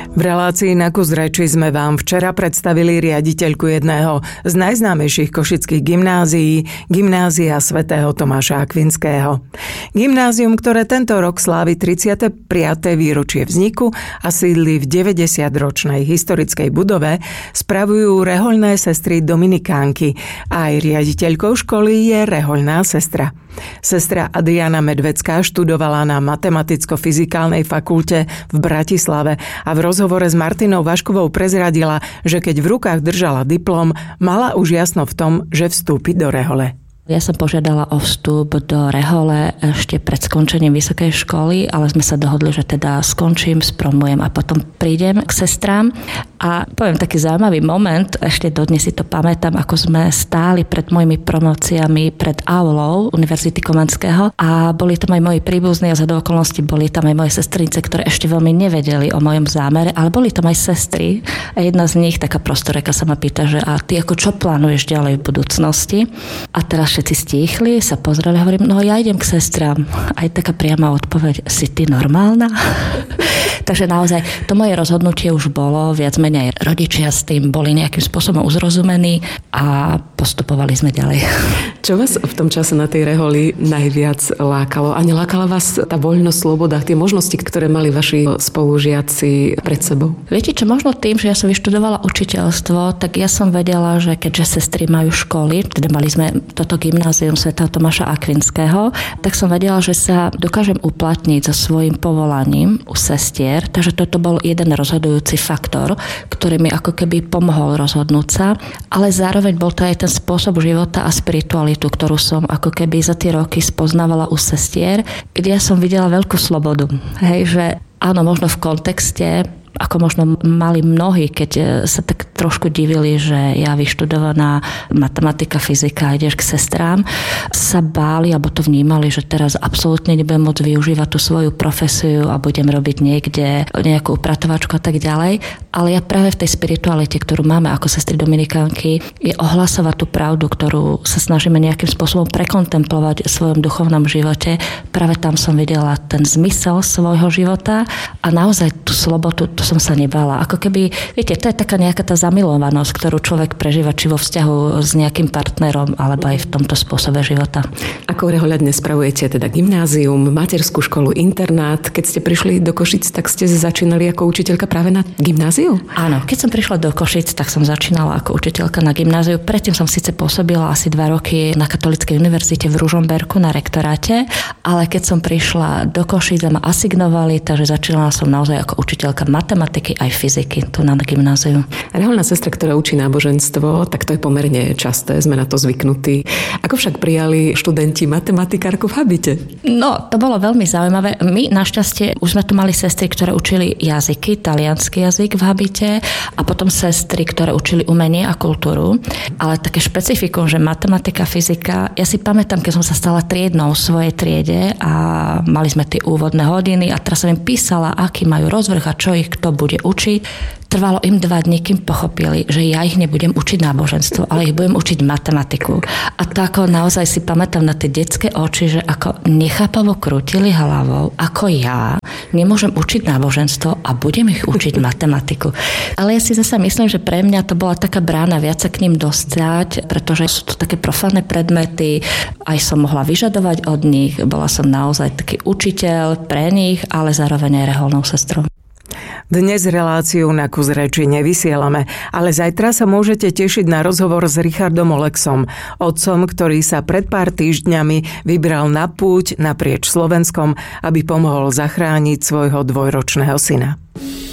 V relácii Na kus reči sme vám včera predstavili riaditeľku jedného z najznámejších košických gymnázií, Gymnázia svätého Tomáša Akvinského. Gymnázium, ktoré tento rok slávi 35. výročie vzniku a sídli v 90-ročnej historickej budove, spravujú rehoľné sestry dominikánky a aj riaditeľkou školy je rehoľná sestra. Sestra Adriana Medvecká študovala na Matematicko-fyzikálnej fakulte v Bratislave a v rozhovore s Martinou Vaškovou prezradila, že keď v rukách držala diplom, mala už jasno v tom, že vstúpi do rehole. Ja som požiadala o vstup do rehole ešte pred skončením vysokej školy, ale sme sa dohodli, že teda skončím, spromujem a potom prídem k sestrám. A poviem taký zaujímavý moment, ešte dodnes si to pamätám, ako sme stáli pred mojimi promóciami pred aulou Univerzity Komenského a boli tam aj moji príbuzní a za do okolností boli tam aj moje sestrinice, ktoré ešte veľmi nevedeli o mojom zámere, ale boli tam aj sestry a jedna z nich, taká prostoreka, sa ma pýta, že a ty ako čo plánuješ ďalej v budúcnosti? A teraz všetci stíchli, sa pozreli a hovorím, no ja idem k sestrám. Aj taká priama odpoveď, si ty normálna? Takže naozaj to moje rozhodnutie už bolo, viac menej rodičia s tým boli nejakým spôsobom uzrozumení a postupovali sme ďalej. Čo vás v tom čase na tej reholi najviac lákalo? A nelákala vás tá voľnosť, sloboda, tie možnosti, ktoré mali vaši spolužiaci pred sebou? Viete čo, možno tým, že ja som vyštudovala učiteľstvo, tak ja som vedela, že keďže sestry majú školy, teda mali sme toto Gymnázium svätého Tomáša Akvinského, tak som vedela, že sa dokážem uplatniť so svojím povolaním u sestier. Takže toto bol jeden rozhodujúci faktor, ktorý mi ako keby pomohol rozhodnúť sa, ale zároveň bol to aj ten spôsob života a spiritualitu, ktorú som ako keby za tie roky spoznávala u sestier, kde ja som videla veľkú slobodu. Hej, že áno, možno v kontexte, ako možno mali mnohí, keď sa tak trošku divili, že ja vyštudovaná matematika, fyzika, ideš k sestrám, sa báli, alebo to vnímali, že teraz absolútne nebudem môcť využívať tú svoju profesiu a budem robiť niekde nejakú upratovačku a tak ďalej. Ale ja práve v tej spiritualite, ktorú máme ako sestry dominikánky, je ohlasovať tú pravdu, ktorú sa snažíme nejakým spôsobom prekontemplovať v svojom duchovnom živote. Práve tam som videla ten zmysel svojho života a naozaj tú slobodu, som sa nebala. Ako keby, viete, to je taká nejaká tá zamilovanosť, ktorú človek prežíva či vo vzťahu s nejakým partnerom, alebo aj v tomto spôsobe života. Ako rehoľadne spravujete teda gymnázium, materskú školu, internát? Keď ste prišli do Košic, tak ste začínali ako učiteľka práve na gymnáziu? Áno, keď som prišla do Košic, tak som začínala ako učiteľka na gymnáziu. Predtým som síce pôsobila asi 2 roky na Katolíckej univerzite v Ružomberku na rektoráte, ale keď som prišla do Košic a ma asignovali, takže začínala som naozaj ako učiteľka matematiky aj fyziky tu na gymnáziu. Rehoľná sestra, ktorá učí náboženstvo, tak to je pomerne časté, sme na to zvyknutí. Ako však prijali študenti matematikárku v habite? No, to bolo veľmi zaujímavé. My našťastie už sme tu mali sestry, ktoré učili jazyky, taliansky jazyk v habite a potom sestry, ktoré učili umenie a kultúru. Ale také špecifikum, že matematika, fyzika, ja si pamätám, keď som sa stala triednou v svojej triede a mali sme tie úvodné hodiny a teraz som im písala, aký majú rozvrh a čo ich kto bude učiť. Trvalo im 2 dní, kým pochopili, že ja ich nebudem učiť náboženstvo, ale ich budem učiť matematiku. A to ako naozaj si pamätám na tie detské oči, že ako nechápavo krútili hlavou, ako ja nemôžem učiť náboženstvo a budem ich učiť matematiku. Ale ja si zase myslím, že pre mňa to bola taká brána viac sa k ním dostať, pretože sú to také profánne predmety, aj som mohla vyžadovať od nich, bola som naozaj taký učiteľ pre nich, ale zároveň aj rehoľnou sestrou. Dnes reláciu Na kus reči nevysielame, ale zajtra sa môžete tešiť na rozhovor s Richardom Olexom, otcom, ktorý sa pred pár týždňami vybral na púť naprieč Slovenskom, aby pomohol zachrániť svojho 2-ročného syna.